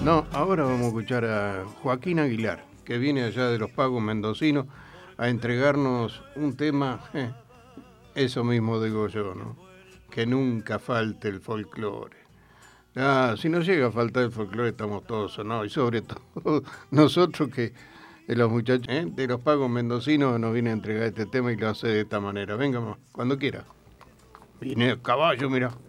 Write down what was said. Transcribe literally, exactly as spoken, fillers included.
No, ahora vamos a escuchar a Joaquín Aguilar, que viene allá de los Pagos Mendocinos a entregarnos un tema, eh, eso mismo digo yo, ¿no? Que nunca falte el folclore. Ah, si no llega a faltar el folclore estamos todos sonados, y sobre todo nosotros que eh, los muchachos eh, de los Pagos Mendocinos nos vienen a entregar este tema y lo hace de esta manera. Venga, cuando quiera. Viene el caballo, mira.